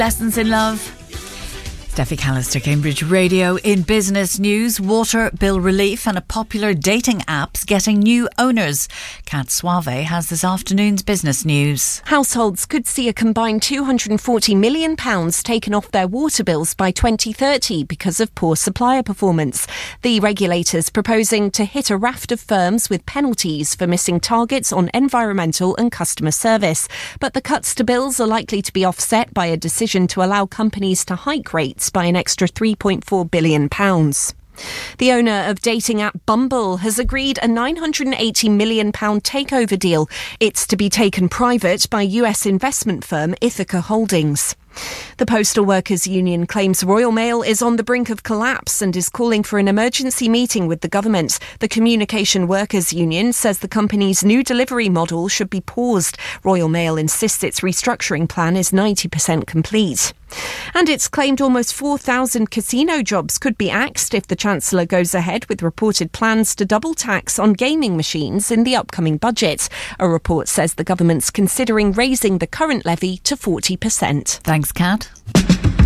Lessons in Love. Steffi Callister, Cambridge Radio. In business news, water bill relief and a popular dating app's getting new owners. Kat Suave has this afternoon's business news. Households could see a combined £240 million taken off their water bills by 2030 because of poor supplier performance. The regulator's proposing to hit a raft of firms with penalties for missing targets on environmental and customer service. But the cuts to bills are likely to be offset by a decision to allow companies to hike rates by an extra £3.4 billion. The owner of dating app Bumble has agreed a £980 million takeover deal. It's to be taken private by US investment firm Ithaca Holdings. The Postal Workers Union claims Royal Mail is on the brink of collapse and is calling for an emergency meeting with the government. The Communication Workers Union says the company's new delivery model should be paused. Royal Mail insists its restructuring plan is 90% complete. And it's claimed almost 4,000 casino jobs could be axed if the Chancellor goes ahead with reported plans to double tax on gaming machines in the upcoming budget. A report says the government's considering raising the current levy to 40%. Thanks, Kat.